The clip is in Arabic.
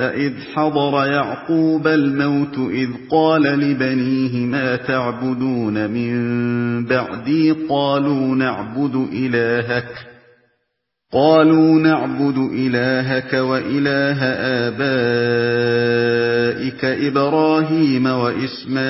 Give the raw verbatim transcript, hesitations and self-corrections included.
إذ حضر يعقوب الموت إذ قال لبنيه ما تعبدون من بعدي قالوا نعبد إلهك قالوا نعبد إلهك وإله آبائك إبراهيم وإسماعيل